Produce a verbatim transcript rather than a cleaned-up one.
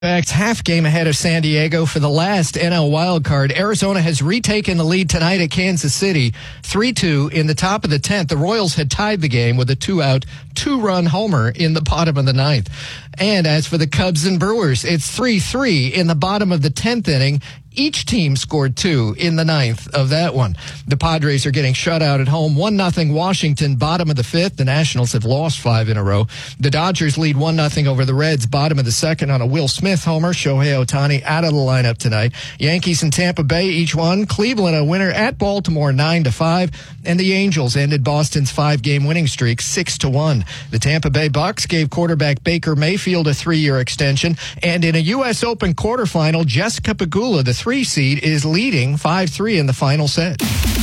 Diamondbacks half game ahead of San Diego for the last N L wildcard. Arizona has retaken the lead tonight at Kansas City, three two in the top of the tenth. The Royals had tied the game with a two-out, two-run homer in the bottom of the ninth. And as for the Cubs and Brewers, it's three three in the bottom of the tenth inning. Each team scored two in the ninth of that one. The Padres are getting shut out at home. one nothing Washington, bottom of the fifth. The Nationals have lost five in a row. The Dodgers lead one nothing over the Reds, bottom of the second on a Will Smith homer. Shohei Ohtani out of the lineup tonight. Yankees and Tampa Bay each won. Cleveland a winner at Baltimore nine to five. And the Angels ended Boston's five-game winning streak six to one. The Tampa Bay Bucks gave quarterback Baker Mayfield a three-year extension. And in a U S Open quarterfinal, Jessica Pegula, the three seed, is leading five three in the final set.